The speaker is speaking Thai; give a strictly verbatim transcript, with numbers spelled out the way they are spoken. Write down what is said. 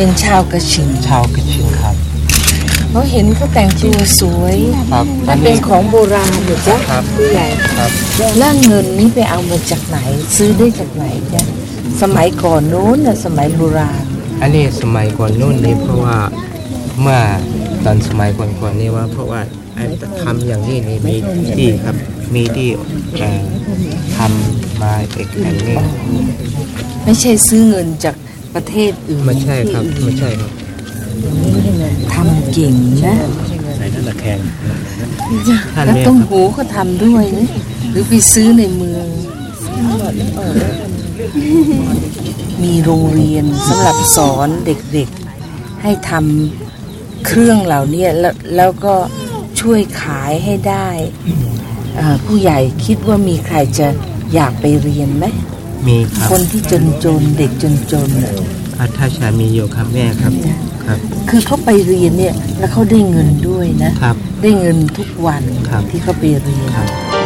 เป็นชาวกระชิงชาวกระชิงครับเขาเห็นเขาแต่งตัวสวยครับมันเป็นของโบราณอยู่จ้ะผู้ใหญ่ครับแล้วเงินนี้ไปเอามาจากไหนซื้อได้จากไหนจ้ะสมัยก่อนโน้นน่ะสมัยโบราณอันนี้สมัยก่อนโน้นนี่เพราะว่าเมื่อตอนสมัยก่อนๆนี่ว่าเพราะว่าทำอย่างนี้นี่มีที่ครับมีที่ทำมาเอกอันนี้ไม่ใช่ซื้อเงินจากประเทศอื่นไม่ใช่ครับไม่ใช่ครับทำเก่งนะใส่นั่นตะแคงแล้วต้มหูเขาทำด้วยนะหรือไปซื้อในเมืองมีโรงเรียนสำหรับสอนเด็กๆให้ทำเครื่องเหล่านี้แล้วแล้วก็ช่วยขายให้ได้ผู้ใหญ่คิดว่ามีใครจะอยากไปเรียนไหมมีครับคนที่จนๆเด็กจนๆน่ะถ้าชามีอยู่ครับแม่ครับครับคือเขาไปเรียนเนี่ยแล้วเขาได้เงินด้วยนะครับได้เงินทุกวันที่เขาไปเรียน